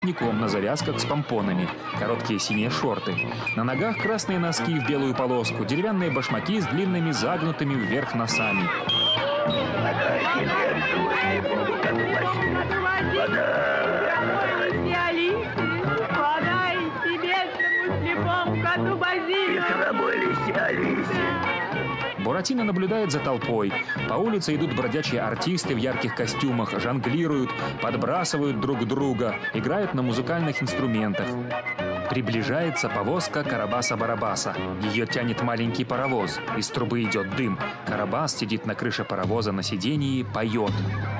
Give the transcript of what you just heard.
на завязках с помпонами, короткие синие шорты. На ногах красные носки в белую полоску, деревянные башмаки с длинными загнутыми вверх носами. Буратино наблюдает за толпой. По улице идут бродячие артисты в ярких костюмах, жонглируют, подбрасывают друг друга, играют на музыкальных инструментах. Приближается повозка Карабаса-Барабаса. Ее тянет маленький паровоз. Из трубы идет дым. Карабас сидит на крыше паровоза на сидении, поет.